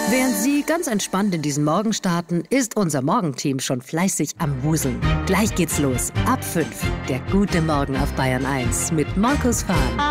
Während Sie ganz entspannt in diesen Morgen starten, ist unser Morgenteam schon fleißig am Wuseln. Gleich geht's los. Ab 5. Der gute Morgen auf Bayern 1 mit Markus Fahn.